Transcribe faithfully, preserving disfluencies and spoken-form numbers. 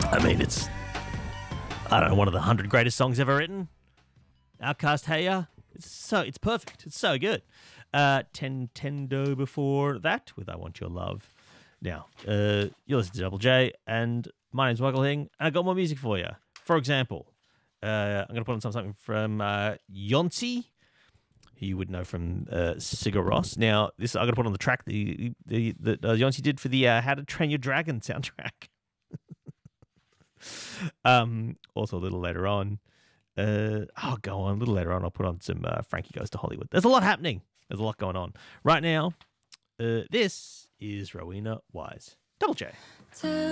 I mean, it's, I don't know, one of the hundred greatest songs ever written. Outcast, Hey Ya. It's so, it's perfect. It's so good. Uh, Tentendo before that with I Want Your Love. Now, uh, you listen to Double J, and my name's Michael Hing, and I got more music for you. For example, uh, I'm going to put on something from uh, Yonsei, who you would know from uh, Sigur Rós. Now, this I'm going to put on the track the, the, that uh, Yonsei did for the uh, How to Train Your Dragon soundtrack. um, also, a little later on, uh, oh, go on, a little later on, I'll put on some uh, Frankie Goes to Hollywood. There's a lot happening. There's a lot going on. Right now, uh, this is Rowena Wise. Double J.